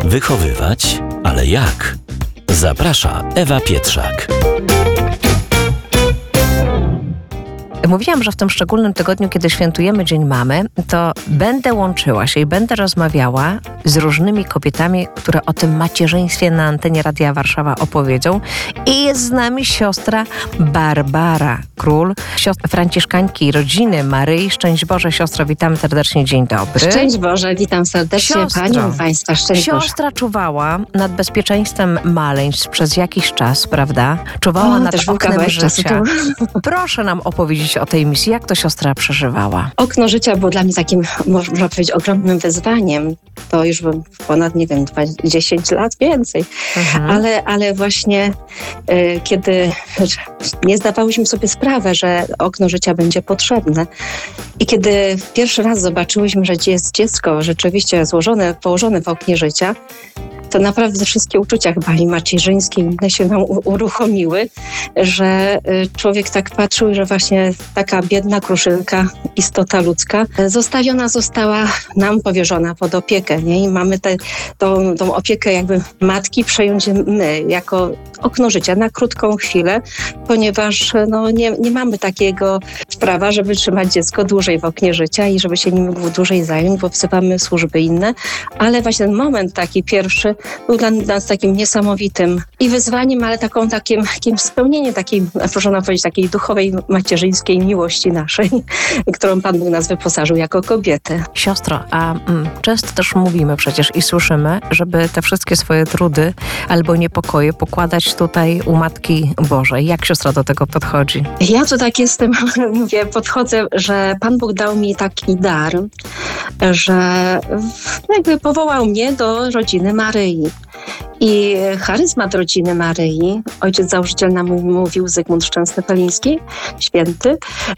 Wychowywać? Ale jak? Zaprasza Ewa Pietrzak. Mówiłam, że w tym szczególnym tygodniu, kiedy świętujemy Dzień Mamy, to będę łączyła się i będę rozmawiała z różnymi kobietami, które o tym macierzyństwie na antenie Radia Warszawa opowiedzą. I jest z nami siostra Barbara Król, siostra franciszkańki rodziny Maryi. Szczęść Boże, siostro, witamy serdecznie, dzień dobry. Szczęść Boże, witam serdecznie Panią, Państwa, szczęść Boże. Siostra czuwała nad bezpieczeństwem maleństw przez jakiś czas, prawda? Czuwała nad oknem życia. Proszę nam opowiedzieć o tej misji. Jak to siostra przeżywała? Okno życia było dla mnie takim, można powiedzieć, ogromnym wyzwaniem. To już ponad, 10 lat więcej. Ale właśnie kiedy nie zdawałyśmy sobie sprawy, że okno życia będzie potrzebne i kiedy pierwszy raz zobaczyłyśmy, że jest dziecko rzeczywiście położone w oknie życia, to naprawdę wszystkie uczucia chyba i macierzyńskie inne się nam uruchomiły, że człowiek tak patrzył, że właśnie taka biedna kruszynka, istota ludzka, została nam powierzona pod opiekę, nie? I mamy tą opiekę jakby matki przejąć my, jako okno życia na krótką chwilę, ponieważ nie mamy takiego prawa, żeby trzymać dziecko dłużej w oknie życia i żeby się nim mógł dłużej zająć, bo wzywamy służby inne, ale właśnie ten moment taki pierwszy był dla nas takim niesamowitym i wyzwaniem, ale takim spełnieniem takiej, proszę powiedzieć, takiej duchowej, macierzyńskiej miłości naszej, którą Pan Bóg nas wyposażył jako kobiety. Siostro, a często też mówimy przecież i słyszymy, żeby te wszystkie swoje trudy albo niepokoje pokładać tutaj u Matki Bożej. Jak siostra do tego podchodzi? Ja to tak jestem, podchodzę, że Pan Bóg dał mi taki dar, że jakby powołał mnie do rodziny Maryi. I charyzmat rodziny Maryi, ojciec założyciel nam mówił, Zygmunt Szczęsny-Peliński, święty,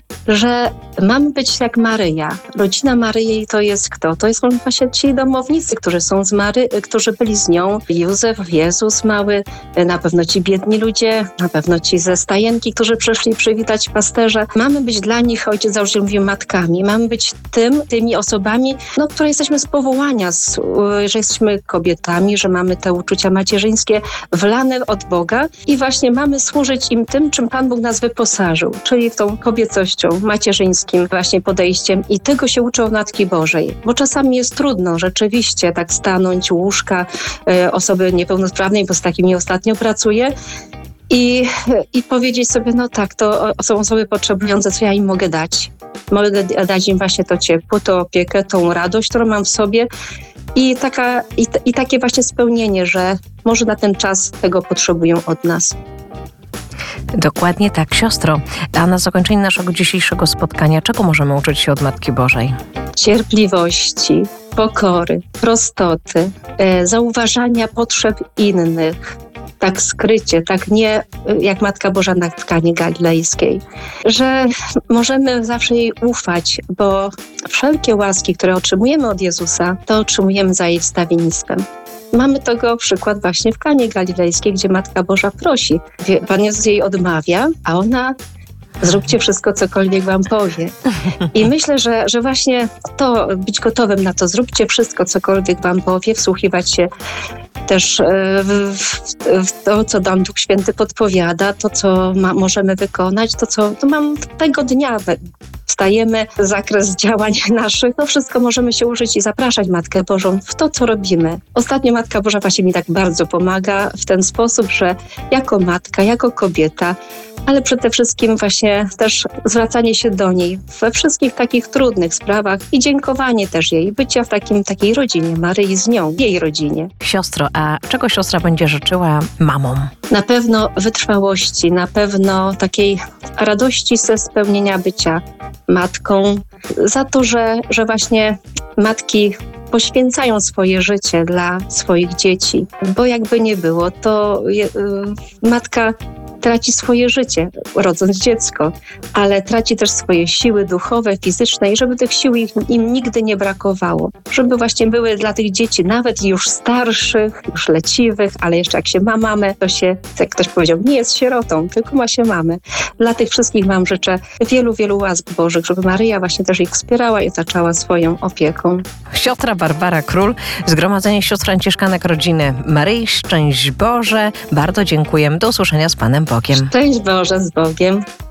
że mamy być jak Maryja. Rodzina Maryi to jest kto? To jest właśnie ci domownicy, którzy byli z nią. Józef, Jezus mały, na pewno ci biedni ludzie, na pewno ci ze stajenki, którzy przyszli przywitać pasterza. Mamy być dla nich, ojciec założyciel mówił, matkami. Mamy być tymi osobami, które jesteśmy z powołania, że jesteśmy kobietami, że mamy te uczucia macierzyńskie wlane od Boga i właśnie mamy służyć im tym, czym Pan Bóg nas wyposażył, czyli tą kobiecością, macierzyńskim właśnie podejściem i tego się uczą Matki Bożej, bo czasami jest trudno rzeczywiście tak stanąć u łóżka osoby niepełnosprawnej, bo z takimi ostatnio pracuję, i powiedzieć sobie, to są osoby potrzebujące, co ja im mogę dać. Mogę dać im właśnie to ciepło, tę opiekę, tą radość, którą mam w sobie i takie właśnie spełnienie, że może na ten czas tego potrzebują od nas. Dokładnie tak, siostro. A na zakończenie naszego dzisiejszego spotkania, czego możemy uczyć się od Matki Bożej? Cierpliwości, pokory, prostoty, zauważania potrzeb innych, tak skrycie, tak nie jak Matka Boża na Kanie Galilejskiej, że możemy zawsze jej ufać, bo wszelkie łaski, które otrzymujemy od Jezusa, to otrzymujemy za jej wstawiennictwem. Mamy tego przykład właśnie w Kanie Galilejskiej, gdzie Matka Boża prosi. Pan Jezus jej odmawia, a ona zróbcie wszystko, cokolwiek wam powie. I myślę, że właśnie to, być gotowym na to, zróbcie wszystko, cokolwiek wam powie, wsłuchiwać się też w to, co nam Duch Święty podpowiada, to, co możemy wykonać, to mam tego dnia. Wstajemy, zakres działań naszych, wszystko możemy się użyć i zapraszać Matkę Bożą w to, co robimy. Ostatnio Matka Boża właśnie mi tak bardzo pomaga w ten sposób, że jako matka, jako kobieta, ale przede wszystkim właśnie też zwracanie się do niej we wszystkich takich trudnych sprawach i dziękowanie też jej, bycia w takiej rodzinie, Maryi z nią, jej rodzinie. Siostro, a czego siostra będzie życzyła mamom? Na pewno wytrwałości, na pewno takiej radości ze spełnienia bycia matką, za to, że właśnie matki poświęcają swoje życie dla swoich dzieci, bo jakby nie było, to matka traci swoje życie, rodząc dziecko, ale traci też swoje siły duchowe, fizyczne i żeby tych sił im nigdy nie brakowało. Żeby właśnie były dla tych dzieci, nawet już starszych, już leciwych, ale jeszcze jak się ma mamę, to się, jak ktoś powiedział, nie jest sierotą, tylko ma się mamę. Dla tych wszystkich wam życzę wielu, wielu łask Bożych, żeby Maryja właśnie też ich wspierała i otaczała swoją opieką. Siostra Barbara Król, Zgromadzenie Sióstr Franciszkanek Rodziny Maryi. Szczęść Boże. Bardzo dziękujemy. Do usłyszenia z Panem Bogiem. Szczęść Boże, z Bogiem.